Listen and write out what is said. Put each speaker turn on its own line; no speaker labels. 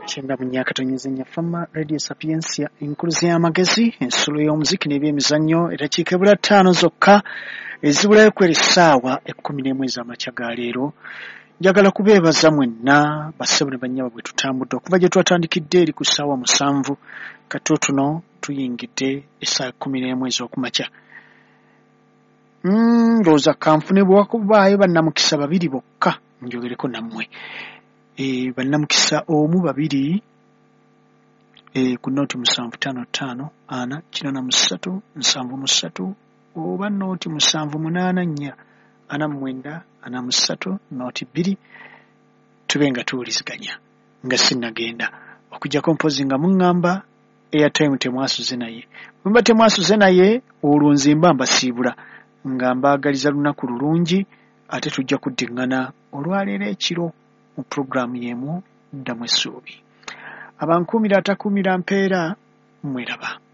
Chenda munyakatonyezenya fama Radio Sapiensia inkuluzi y'amagezi ensulo y'omuziki n'ebyemizannyo era kikebula 5 zokka ezibulayo kweri ssaawa 11 ez'amakya ga leero. Njagala kubeebaza mwenna bassebo ne bannyaba bwe tutambudde okuva gye twatandikidde eri ku ssaawa 7 katotono tuyingidde essaawa 11 ez'okumakya. Ndowooza kanfune bwakubaayo bannamukisa 2 bokka njogereko nammwe. Bannamukisa omu 2 ku nooti 755 ana 43 73 oba nooti 784 49 43 nooti 2 tube nga tuwuliziganya nga sinnagenda okujjako mpozi nga muŋŋamba airtime temwasuze naye. Bwe mba temwasuze naye olwo nze mba mbasiibula nga mbaagaliza lunaku lulungi ate tujja kuddiŋŋana olwaleero ekiro mu programu y'emu ddamu essuubi. Abankuumira atakuumira mpeera mweraba.